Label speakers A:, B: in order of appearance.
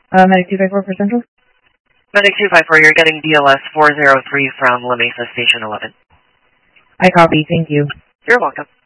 A: Medic 254 for Central.
B: Medic 254, you're getting DLS 403 from La Mesa Station 11.
A: I copy, thank you.
B: You're welcome.